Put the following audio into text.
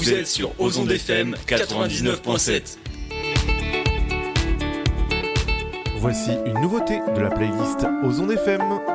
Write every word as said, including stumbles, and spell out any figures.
Vous êtes sur Ozon F M quatre-vingt-dix-neuf point sept. Voici une nouveauté de la playlist Ozon F M.